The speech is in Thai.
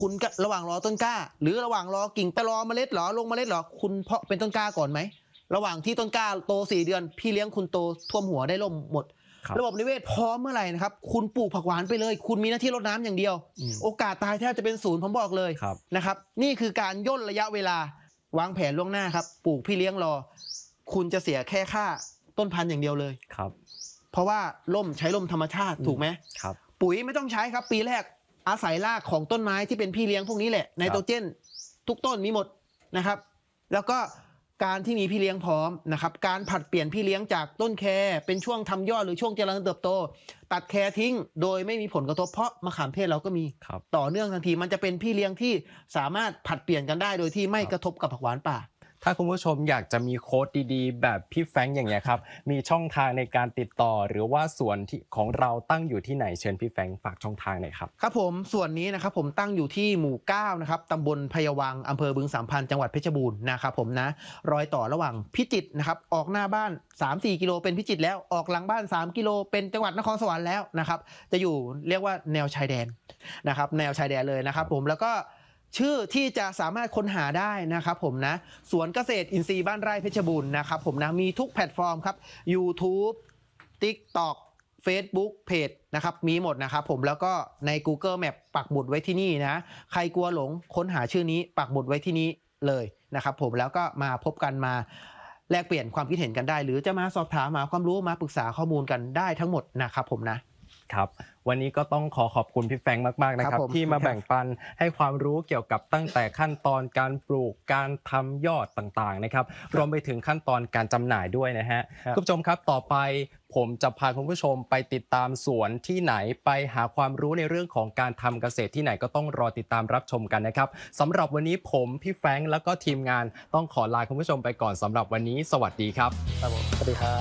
คุณก็ระหว่างรอต้นกล้า หรือระหว่างรอกิ่งไปรอเมล็ดหรอลงเมล็ดหรอคุณเพาะเป็นต้นกล้าก่อนไหมระหว่างที่ต้นกล้าโต4 เดือนพี่เลี้ยงคุณโตท่วมหัวได้ล่มหมดระบบนิเวศพร้อมเมื่อไหร่นะครับคุณปลูกผักหวานไปเลยคุณมีหน้าที่รดน้ำอย่างเดียวโอกาสตายแทบจะเป็น0ผมบอกเลยนะครับนี่คือการย่นระยะเวลาวางแผนล่วงหน้าครับปลูกพี่เลี้ยงรอคุณจะเสียแค่ค่าต้นพันธุ์อย่างเดียวเลยครับเพราะว่าล่มใช้ล่มธรรมชาติถูกไหมครับปุ๋ยไม่ต้องใช้ครับปีแรกอาศัยรากของต้นไม้ที่เป็นพี่เลี้ยงพวกนี้แหละไนโตรเจนทุกต้นมีหมดนะครับแล้วก็การที่มีพี่เลี้ยงพร้อมนะครับการผัดเปลี่ยนพี่เลี้ยงจากต้นแคเป็นช่วงทำยอดหรือช่วงเจริญเติบโตตัดแคทิ้งโดยไม่มีผลกระทบเพราะมะขามเทศเราก็มีต่อเนื่องทันทีมันจะเป็นพี่เลี้ยงที่สามารถผัดเปลี่ยนกันได้โดยที่ไม่กระทบกับผักหวานป่าถ้าคุณผู้ชมอยากจะมีโค้ดดีๆแบบพี่แฟรงค์อย่างเงี้ยครับมีช่องทางในการติดต่อหรือว่าส่วนที่ของเราตั้งอยู่ที่ไหนเชิญพี่แฟรงค์ฝากช่องทางหน่อยครับครับผมส่วนนี้นะครับผมตั้งอยู่ที่หมู่9นะครับตำบลพะยาวังอำเภอบึงสามพันธุ์จังหวัดเพชรบูรณ์นะครับผมนะรอยต่อระหว่างพิจิตรนะครับออกหน้าบ้าน 3-4 กิโลเป็นพิจิตรแล้วออกหลังบ้าน3 กิโลเป็นจังหวัดนครสวรรค์แล้วนะครับจะอยู่เรียกว่าแนวชายแดนนะครับแนวชายแดนเลยนะครับผมแล้วก็ชื่อที่จะสามารถค้นหาได้นะครับผมนะสวนเกษตรอินทรีย์บ้านไร่เพชรบูรณ์นะครับผมนะมีทุกแพลตฟอร์มครับ YouTube TikTok Facebook Page นะครับมีหมดนะครับผมแล้วก็ใน Google Map ปักหมุดไว้ที่นี่นะใครกลัวหลงค้นหาชื่อนี้ปักหมุดไว้ที่นี้เลยนะครับผมแล้วก็มาพบกันมาแลกเปลี่ยนความคิดเห็นกันได้หรือจะมาสอบถามมาความรู้มาปรึกษาข้อมูลกันได้ทั้งหมดนะครับผมนะครับวันนี้ก็ต้องขอบคุณพี่แฟรงค์มากๆนะครับที่มาแบ่งปันให้ความรู้เกี่ยวกับตั้งแต่ขั้นตอนการปลูกการทำยอดต่างๆนะครับรวมไปถึงขั้นตอนการจำหน่ายด้วยนะฮะคุณผู้ชมครับต่อไปผมจะพาคุณผู้ชมไปติดตามสวนที่ไหนไปหาความรู้ในเรื่องของการทำเกษตรที่ไหนก็ต้องรอติดตามรับชมกันนะครับสำหรับวันนี้ผมพี่แฟรงค์แล้วก็ทีมงานต้องขอลาคุณผู้ชมไปก่อนสำหรับวันนี้สวัสดีครับสวัสดีครับ